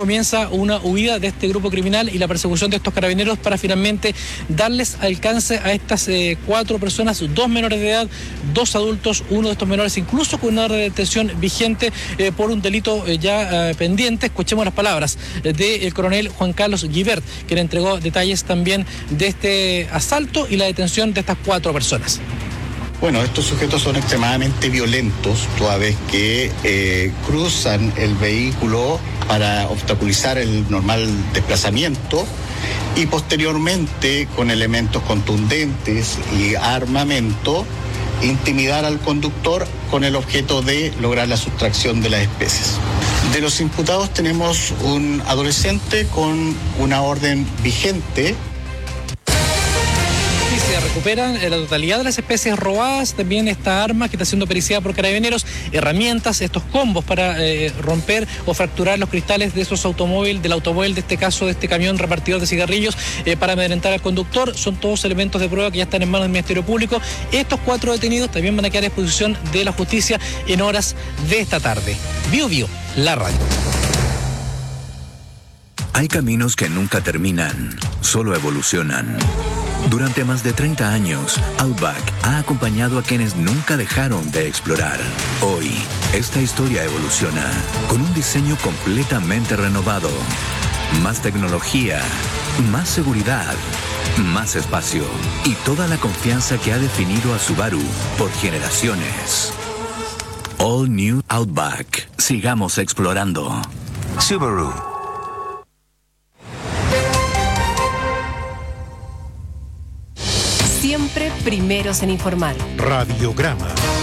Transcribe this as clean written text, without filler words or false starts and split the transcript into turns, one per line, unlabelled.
comienza una huida de este grupo criminal y la persecución de estos carabineros para finalmente darles alcance a estas 4 personas, 2 menores de edad, 2 adultos, uno de estos menores incluso con una orden de detención vigente por un delito ya pendiente. Escuchemos las palabras del coronel Juan Carlos Guibert, quien entregó detalles también de este asalto y la detención de estas 4 personas.
Bueno, estos sujetos son extremadamente violentos, toda vez que cruzan el vehículo para obstaculizar el normal desplazamiento y posteriormente, con elementos contundentes y armamento, intimidar al conductor con el objeto de lograr la sustracción de las especies. De los imputados tenemos un adolescente con una orden vigente.
Se recuperan la totalidad de las especies robadas, también esta arma que está siendo periciada por carabineros, herramientas, estos combos para romper o fracturar los cristales de esos automóviles, del automóvil de este caso, de este camión repartidor de cigarrillos para amedrentar al conductor. Son todos elementos de prueba que ya están en manos del Ministerio Público. Estos 4 detenidos también van a quedar a disposición de la justicia en horas de esta tarde. Bio Bio, la radio.
Hay caminos que nunca terminan, solo evolucionan. Durante más de 30 años, Outback ha acompañado a quienes nunca dejaron de explorar. Hoy, esta historia evoluciona con un diseño completamente renovado. Más tecnología, más seguridad, más espacio y toda la confianza que ha definido a Subaru por generaciones. All New Outback. Sigamos explorando. Subaru.
Siempre primeros en informar.
Radiograma.